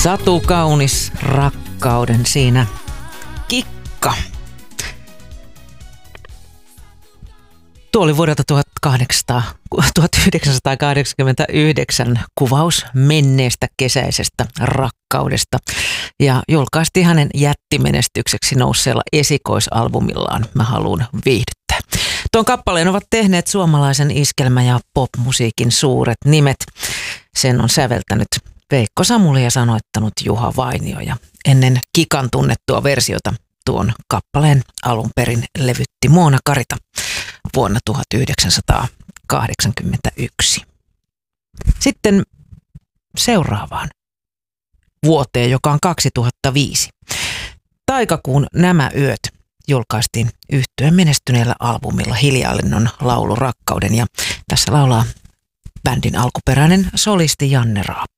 Satu kaunis rakkauden siinä kikka. Tuo oli vuodelta 1989 kuvaus menneestä kesäisestä rakkaudesta ja julkaistiin hänen jättimenestykseksi nousseella esikoisalbumillaan Mä haluun viihdyttää. Tuon kappaleen ovat tehneet suomalaisen iskelmä- ja popmusiikin suuret nimet. Sen on säveltänyt Veikko Samuli ja sanoittanut Juha Vainio, ja ennen Kikan tunnettua versiota tuon kappaleen alun perin levytti Moona Karita vuonna 1981. Sitten seuraavaan vuoteen, joka on 2005. Taikakuun Nämä yöt julkaistiin yhtyeen menestyneellä albumilla Hiljainen laulu rakkauden, ja tässä laulaa bändin alkuperäinen solisti Janne Raapa.